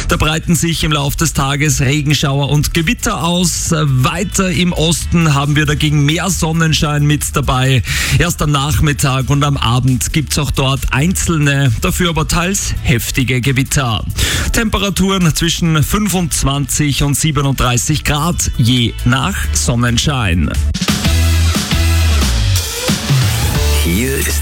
Da breiten sich im Laufe des Tages Regenschauer und Gewitter aus. Weiter im Osten haben wir dagegen mehr Sonnenschein mit dabei. Erst am Nachmittag und am Abend gibt es auch dort einzelne, dafür aber teils heftige Gewitter. Temperaturen zwischen 25 und 37 Grad, je nach Sonnenschein. Hier ist